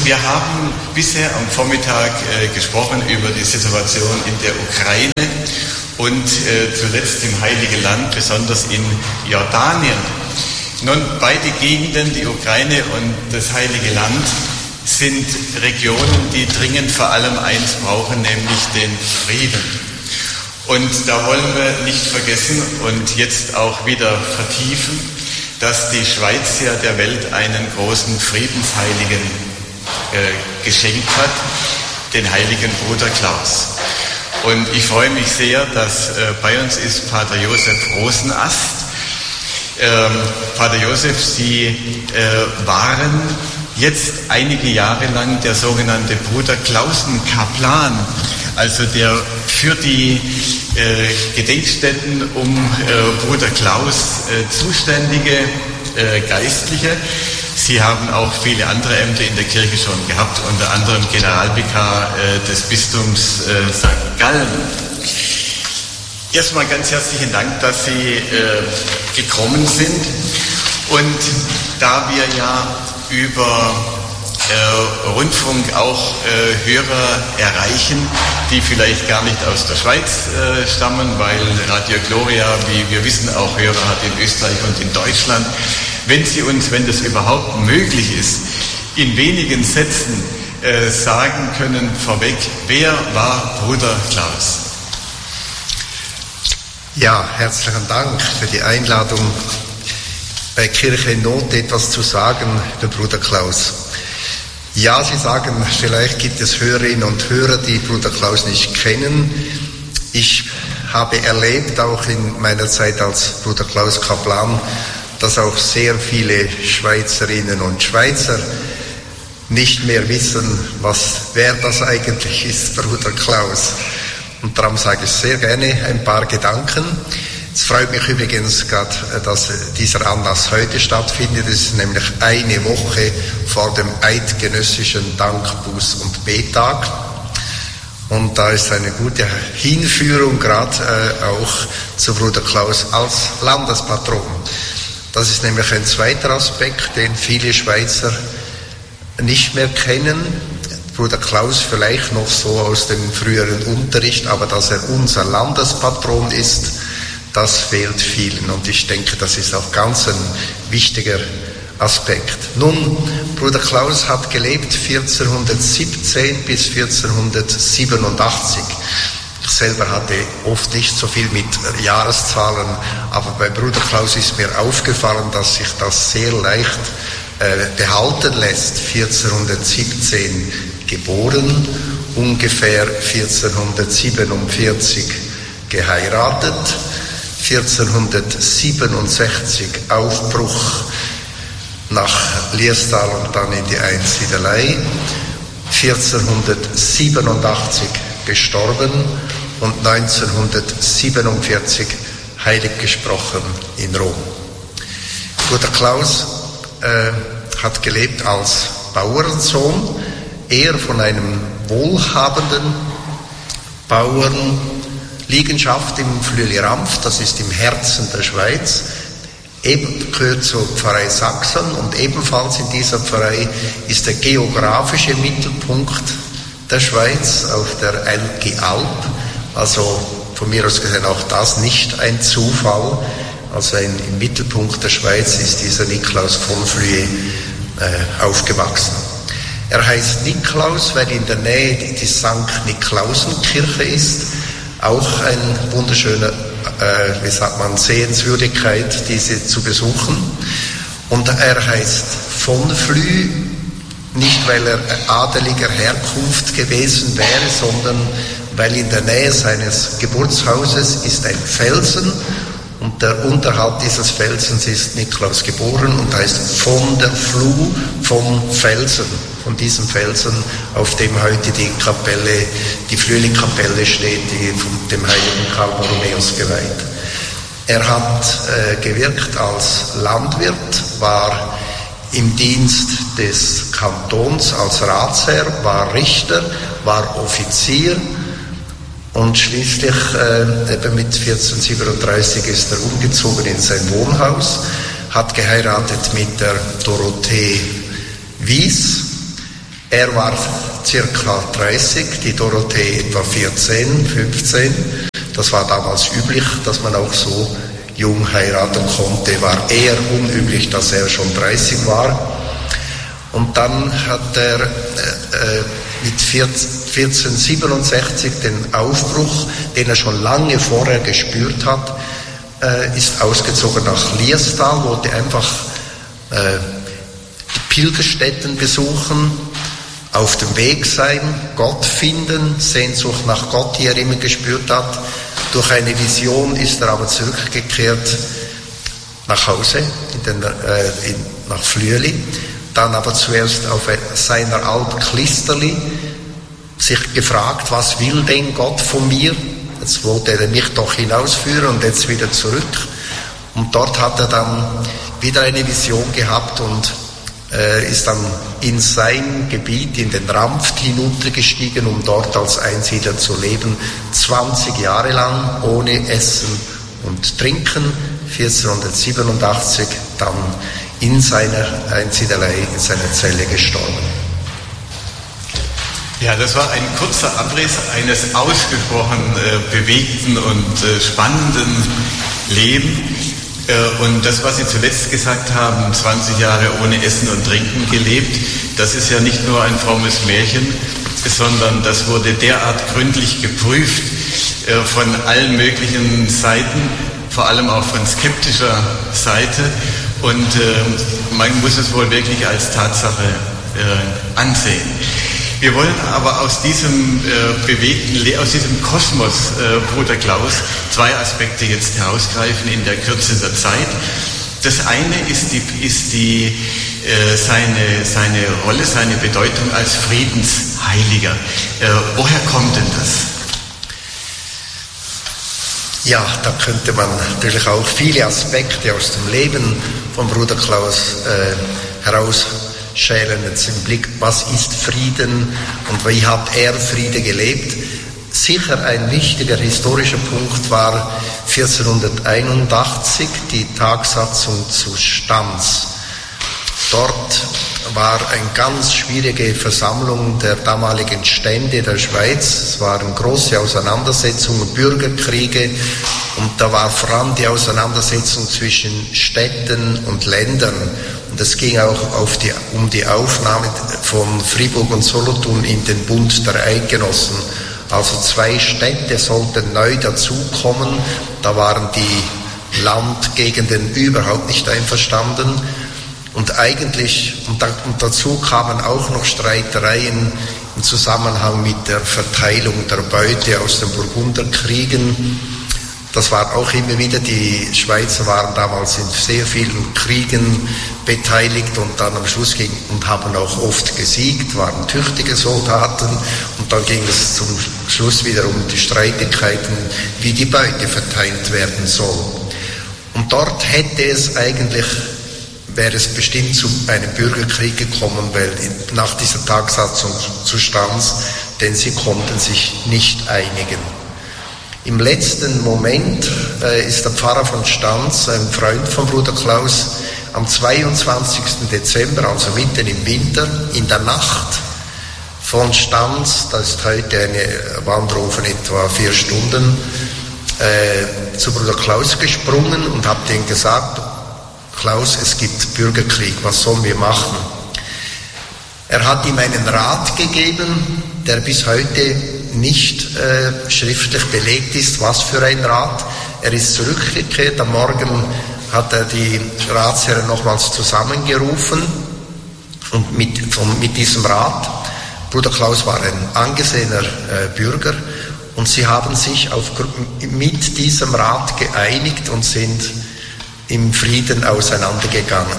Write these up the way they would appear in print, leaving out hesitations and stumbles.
Wir haben bisher am Vormittag gesprochen über die Situation in der Ukraine und zuletzt im Heiligen Land, besonders in Jordanien. Nun, beide Gegenden, die Ukraine und das Heilige Land, sind Regionen, die dringend vor allem eins brauchen, nämlich den Frieden. Und da wollen wir nicht vergessen und jetzt auch wieder vertiefen, dass die Schweiz ja der Welt einen großen Friedensheiligen geschenkt hat, den heiligen Bruder Klaus. Und ich freue mich sehr, dass bei uns ist Pater Josef Rosenast. Pater Josef, Sie waren jetzt einige Jahre lang der sogenannte Bruder Klausen-Kaplan, also der für die Gedenkstätten um Bruder Klaus zuständige Geistliche. Sie haben auch viele andere Ämter in der Kirche schon gehabt, unter anderem Generalvikar des Bistums St. Gallen. Erstmal ganz herzlichen Dank, dass Sie gekommen sind. Und da wir ja über Rundfunk auch Hörer erreichen, die vielleicht gar nicht aus der Schweiz stammen, weil Radio Gloria, wie wir wissen, auch Hörer hat in Österreich und in Deutschland. Wenn Sie uns, wenn das überhaupt möglich ist, in wenigen Sätzen sagen können vorweg, wer war Bruder Klaus? Ja, herzlichen Dank für die Einladung, bei Kirche in Not etwas zu sagen über Bruder Klaus. Ja, Sie sagen, vielleicht gibt es Hörerinnen und Hörer, die Bruder Klaus nicht kennen. Ich habe erlebt, auch in meiner Zeit als Bruder Klaus Kaplan, dass auch sehr viele Schweizerinnen und Schweizer nicht mehr wissen, wer das eigentlich ist, Bruder Klaus. Und darum sage ich sehr gerne ein paar Gedanken. Es freut mich übrigens gerade, dass dieser Anlass heute stattfindet. Es ist nämlich eine Woche vor dem eidgenössischen Dank-, Buß- und Bettag. Und da ist eine gute Hinführung gerade auch zu Bruder Klaus als Landespatron. Das ist nämlich ein zweiter Aspekt, den viele Schweizer nicht mehr kennen. Bruder Klaus vielleicht noch so aus dem früheren Unterricht, aber dass er unser Landespatron ist, das fehlt vielen. Und ich denke, das ist auch ganz ein wichtiger Aspekt. Nun, Bruder Klaus hat gelebt 1417 bis 1487. Ich selber hatte oft nicht so viel mit Jahreszahlen, aber bei Bruder Klaus ist mir aufgefallen, dass sich das sehr leicht behalten lässt. 1417 geboren, ungefähr 1447 geheiratet, 1467 Aufbruch nach Liestal und dann in die Einsiedelei, 1487 gestorben und 1947 heilig gesprochen in Rom. Bruder Klaus hat gelebt als Bauernsohn, er von einem wohlhabenden Bauernliegenschaft im Flüeli-Rampf, das ist im Herzen der Schweiz, gehört zur Pfarrei Sachsen und ebenfalls in dieser Pfarrei ist der geografische Mittelpunkt der Schweiz auf der Elgi Alp, also von mir aus gesehen auch das nicht ein Zufall, also im Mittelpunkt der Schweiz ist dieser Niklaus von Flüe aufgewachsen. Er heißt Niklaus, weil in der Nähe die St. Niklausenkirche ist, auch ein wunderschöner, Sehenswürdigkeit, diese zu besuchen. Und er heißt von Flüe, nicht weil er adeliger Herkunft gewesen wäre, sondern weil in der Nähe seines Geburtshauses ist ein Felsen und unterhalb dieses Felsens ist Niklaus geboren und heißt von der Fluh, vom Felsen, von diesem Felsen, auf dem heute die Kapelle, die Flüeli-Kapelle steht, die von dem heiligen Karl Borromäus geweiht. Er hat gewirkt als Landwirt, war im Dienst des Kantons als Ratsherr, war Richter, war Offizier und schließlich eben mit 1437 ist er umgezogen in sein Wohnhaus, hat geheiratet mit der Dorothee Wies, Er war circa 30, die Dorothee etwa 14, 15. Das war damals üblich, dass man auch so jung heiraten konnte. War eher unüblich, dass er schon 30 war. Und dann hat er mit 1467 den Aufbruch, den er schon lange vorher gespürt hat, ist ausgezogen nach Liestal, wollte einfach die Pilgerstätten besuchen, auf dem Weg sein, Gott finden, Sehnsucht nach Gott, die er immer gespürt hat. Durch eine Vision ist er aber zurückgekehrt nach Hause, nach Flüeli. Dann aber zuerst auf seiner Alp Klisterli sich gefragt, was will denn Gott von mir? Jetzt wollte er mich doch hinausführen und jetzt wieder zurück. Und dort hat er dann wieder eine Vision gehabt und ist dann in sein Gebiet, in den Rampft hinuntergestiegen, um dort als Einsiedler zu leben. 20 Jahre lang ohne Essen und Trinken. 1487 dann in seiner Einsiedelei, in seiner Zelle gestorben. Ja, das war ein kurzer Abriss eines ausgesprochen bewegten und spannenden Lebens. Und das, was Sie zuletzt gesagt haben, 20 Jahre ohne Essen und Trinken gelebt, das ist ja nicht nur ein frommes Märchen, sondern das wurde derart gründlich geprüft von allen möglichen Seiten, vor allem auch von skeptischer Seite. Und man muss es wohl wirklich als Tatsache ansehen. Wir wollen aber aus diesem aus diesem Kosmos, Bruder Klaus, zwei Aspekte jetzt herausgreifen in der Kürze der Zeit. Das eine ist seine Rolle, seine Bedeutung als Friedensheiliger. Woher kommt denn das? Ja, da könnte man natürlich auch viele Aspekte aus dem Leben von Bruder Klaus herausschälen, jetzt im Blick, was ist Frieden und wie hat er Friede gelebt. Sicher ein wichtiger historischer Punkt war 1481 die Tagsatzung zu Stans. Dort war eine ganz schwierige Versammlung der damaligen Stände der Schweiz. Es waren große Auseinandersetzungen, Bürgerkriege, und da war vor allem die Auseinandersetzung zwischen Städten und Ländern. Und es ging auch um die Aufnahme von Fribourg und Solothurn in den Bund der Eidgenossen. Also 2 Städte sollten neu dazukommen. Da waren die Landgegenden überhaupt nicht einverstanden. Und dazu kamen auch noch Streitereien im Zusammenhang mit der Verteilung der Beute aus den Burgunderkriegen. Das war auch immer wieder, die Schweizer waren damals in sehr vielen Kriegen beteiligt und dann am Schluss haben auch oft gesiegt, waren tüchtige Soldaten, und dann ging es zum Schluss wieder um die Streitigkeiten, wie die Beute verteilt werden soll. Und dort wäre es bestimmt zu einem Bürgerkrieg gekommen, weil nach dieser Tagsatzung zu Stans, denn sie konnten sich nicht einigen. Im letzten Moment ist der Pfarrer von Stans, ein Freund von Bruder Klaus, am 22. Dezember, also mitten im Winter, in der Nacht von Stans, das ist heute eine Wanderung von etwa 4 Stunden, zu Bruder Klaus gesprungen und hat ihm gesagt: Klaus, es gibt Bürgerkrieg, was sollen wir machen? Er hat ihm einen Rat gegeben, der bis heute nicht schriftlich belegt ist. Was für ein Rat? Er ist zurückgekehrt, am Morgen hat er die Ratsherren nochmals zusammengerufen und mit diesem Rat, Bruder Klaus war ein angesehener Bürger, und sie haben sich mit diesem Rat geeinigt und sind im Frieden auseinandergegangen.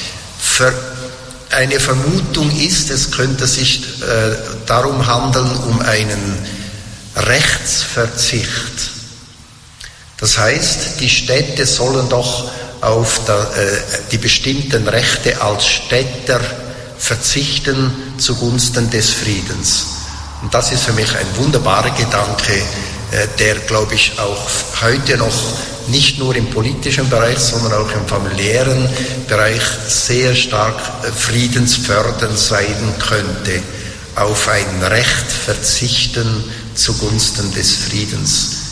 Eine Vermutung ist, es könnte sich darum handeln, um einen Rechtsverzicht. Das heißt, die Städte sollen doch auf die bestimmten Rechte als Städter verzichten zugunsten des Friedens. Und das ist für mich ein wunderbarer Gedanke, der, glaube ich, auch heute noch nicht nur im politischen Bereich, sondern auch im familiären Bereich sehr stark friedensfördernd sein könnte. auf ein Recht verzichten zugunsten des Friedens.